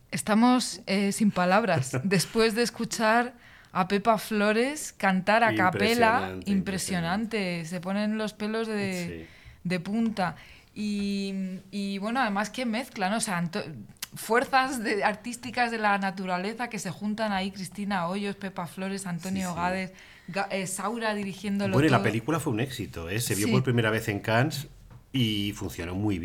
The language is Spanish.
Estamos sin palabras. Después de escuchar a Pepa Flores cantar a capela, impresionante. Se ponen los pelos de punta. Y bueno, además qué mezcla, ¿no? O sea, fuerzas artísticas de la naturaleza que se juntan ahí, Cristina Hoyos, Pepa Flores, Antonio Gades, Saura dirigiéndolo Bueno, y la todo. película fue un éxito, ¿eh? Se vio por Sí. primera vez en Cannes y funcionó muy bien.